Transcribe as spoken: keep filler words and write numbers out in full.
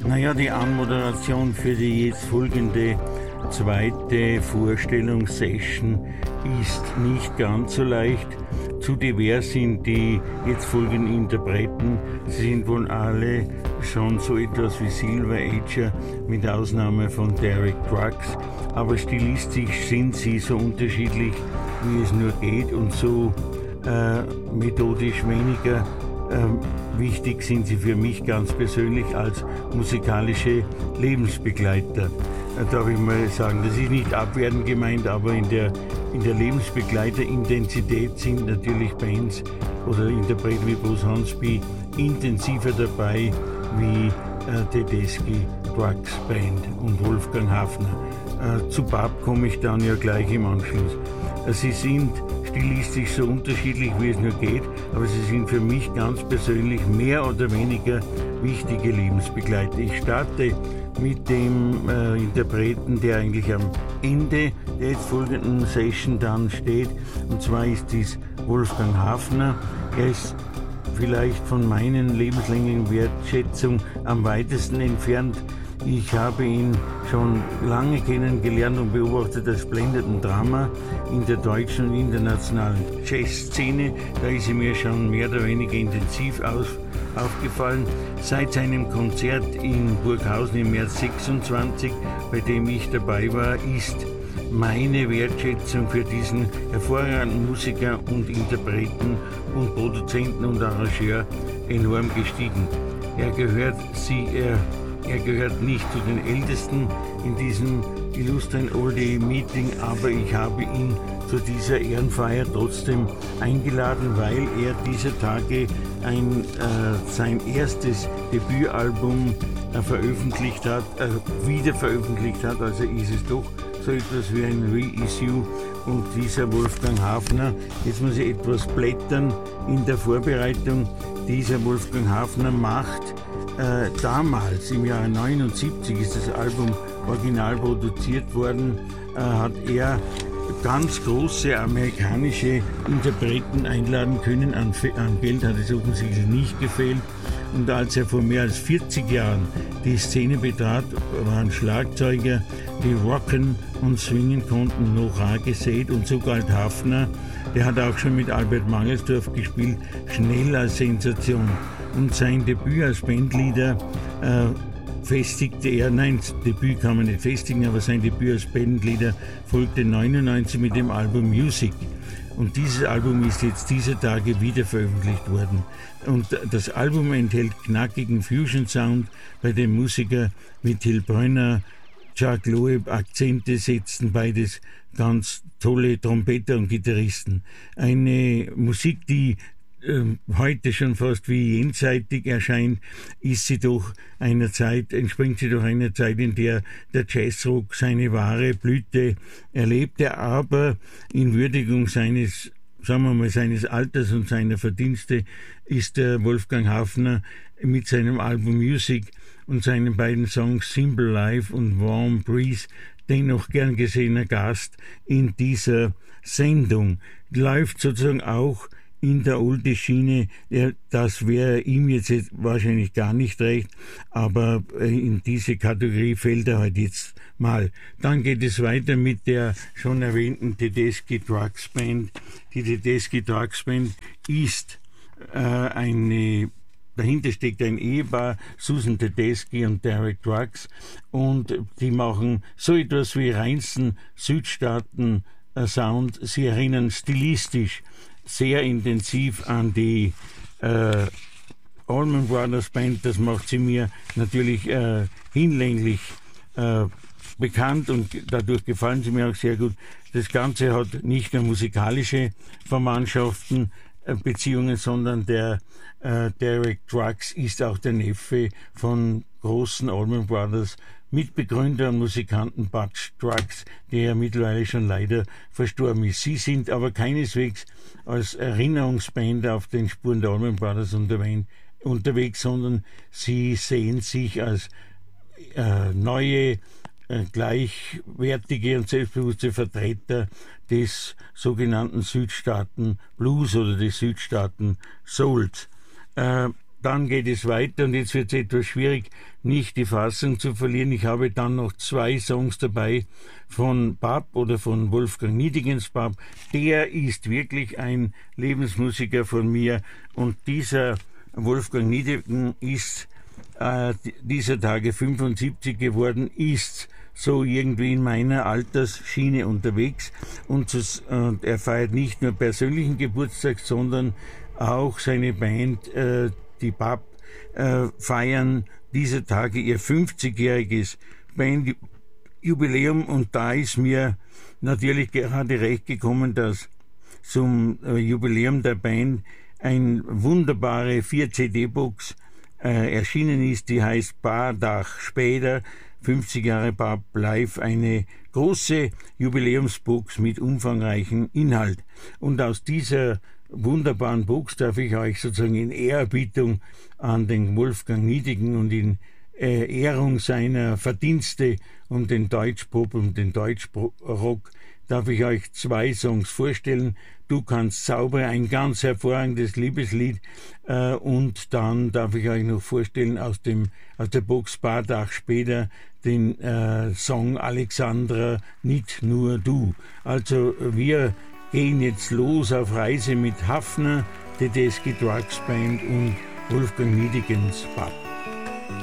Naja, die Anmoderation für die jetzt folgende zweite Vorstellungssession ist nicht ganz so leicht. Zu divers sind die jetzt folgenden Interpreten. Sie sind wohl alle schon so etwas wie Silver Ager, mit Ausnahme von Derek Trucks. Aber stilistisch sind sie so unterschiedlich, wie es nur geht, und so äh, methodisch weniger Ähm, wichtig sind sie für mich ganz persönlich als musikalische Lebensbegleiter. Äh, darf ich mal sagen, das ist nicht abwertend gemeint, aber in der, in der Lebensbegleiterintensität sind natürlich Bands oder Interpreten wie Bruce Hornsby intensiver dabei wie äh, Tedeschi Trucks Band und Wolfgang Hafner. Äh, zu Bab komme ich dann ja gleich im Anschluss. Äh, sie sind stilistisch so unterschiedlich, wie es nur geht, aber sie sind für mich ganz persönlich mehr oder weniger wichtige Lebensbegleiter. Ich starte mit dem äh, Interpreten, der eigentlich am Ende der jetzt folgenden Session dann steht, und zwar ist dies Wolfgang Hafner. Er ist vielleicht von meinen lebenslängigen Wertschätzung am weitesten entfernt. Ich habe ihn schon lange kennengelernt und beobachtet als blendenden Drama in der deutschen und internationalen Jazzszene. Da ist er mir schon mehr oder weniger intensiv auf, aufgefallen. Seit seinem Konzert in Burghausen im März sechsundzwanzig, bei dem ich dabei war, ist meine Wertschätzung für diesen hervorragenden Musiker und Interpreten und Produzenten und Arrangeur enorm gestiegen. Er gehört, sie, er Er gehört nicht zu den Ältesten in diesem illustren Oldie-Meeting, aber ich habe ihn zu dieser Ehrenfeier trotzdem eingeladen, weil er dieser Tage ein, äh, sein erstes Debütalbum äh, veröffentlicht hat, äh, wieder veröffentlicht hat, also ist es doch so etwas wie ein Reissue. Und dieser Wolfgang Hafner, jetzt muss ich etwas blättern in der Vorbereitung, dieser Wolfgang Hafner macht Äh, damals, im Jahre neunundsiebzig, ist das Album original produziert worden, äh, hat er ganz große amerikanische Interpreten einladen können. An, an Geld hat es offensichtlich nicht gefehlt. Und als er vor mehr als vierzig Jahren die Szene betrat, waren Schlagzeuger, die rocken und swingen konnten, noch rar gesät. Und so galt Hafner, der hat auch schon mit Albert Mangelsdorf gespielt, schnell als Sensation. Und sein Debüt als Bandleader äh, festigte er, nein, das Debüt kann man nicht festigen, aber sein Debüt als Bandleader folgte neunundneunzig mit dem Album Music. Und dieses Album ist jetzt dieser Tage wieder veröffentlicht worden. Und das Album enthält knackigen Fusion-Sound, bei dem Musiker wie Till Brönner, Chuck Loeb Akzente setzten, beides ganz tolle Trompeter und Gitarristen. Eine Musik, die heute schon fast wie jenseitig erscheint, ist sie doch einer Zeit, entspringt sie doch einer Zeit, in der der Jazzrock seine wahre Blüte erlebte, aber in Würdigung seines, sagen wir mal, seines Alters und seiner Verdienste ist der Wolfgang Hafner mit seinem Album Music und seinen beiden Songs Simple Life und Warm Breeze dennoch gern gesehener Gast in dieser Sendung. Läuft sozusagen auch in der Oldie-Schiene, das wäre ihm jetzt wahrscheinlich gar nicht recht, aber in diese Kategorie fällt er halt jetzt mal. Dann geht es weiter mit der schon erwähnten Tedeschi Trucks Band. Die Tedeschi Trucks Band ist äh, eine, dahinter steckt ein Ehepaar, Susan Tedeschi und Derek Trucks, und die machen so etwas wie reinsten Südstaaten-Sound. Sie erinnern stilistisch sehr intensiv an die äh, Allman Brothers Band. Das macht sie mir natürlich äh, hinlänglich äh, bekannt und dadurch gefallen sie mir auch sehr gut. Das Ganze hat nicht nur musikalische Verwandtschaften, äh, Beziehungen, sondern der äh, Derek Trucks ist auch der Neffe von großen Allman Brothers Mitbegründer und Musikanten Butch Trucks, der ja mittlerweile schon leider verstorben ist. Sie sind aber keineswegs als Erinnerungsband auf den Spuren der Allman Brothers unterwegs, sondern sie sehen sich als äh, neue, äh, gleichwertige und selbstbewusste Vertreter des sogenannten Südstaaten Blues oder des Südstaaten Souls. Äh, dann geht es weiter und jetzt wird es etwas schwierig, nicht die Fassung zu verlieren. Ich habe dann noch zwei Songs dabei von Bab oder von Wolfgang Niedegens Bab. Der ist wirklich ein Lebensmusiker von mir und dieser Wolfgang Niedegen ist äh, dieser Tage fünfundsiebzig geworden, ist so irgendwie in meiner Altersschiene unterwegs und, das, und er feiert nicht nur persönlichen Geburtstag, sondern auch seine Band, äh, die Bab, äh, feiern diese Tage ihr fünfzigjähriges Bandjubiläum und da ist mir natürlich gerade recht gekommen, dass zum äh, Jubiläum der Band eine wunderbare vier C D-Box äh, erschienen ist, die heißt Paar Dach später, fünfzig Jahre Bab live, eine große Jubiläumsbox mit umfangreichem Inhalt. Und aus dieser wunderbaren Box darf ich euch sozusagen in Ehrerbietung an den Wolfgang Niedegen und in äh, Ehrung seiner Verdienste um den Deutschpop und den Deutschrock darf ich euch zwei Songs vorstellen. Du kannst zaubern, ein ganz hervorragendes Liebeslied. Äh, und dann darf ich euch noch vorstellen aus, dem, aus der Box Paar Tag später den äh, Song Alexandra, nicht nur du. Also wir gehen jetzt los auf Reise mit Hafner, Tedeschi Trucks Band und Wolfgang Niedegens Bab.